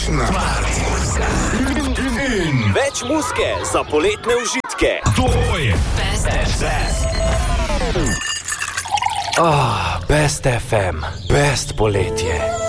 Odlična partijska. In več muzike za poletne užitke. To je Best FM, best poletje.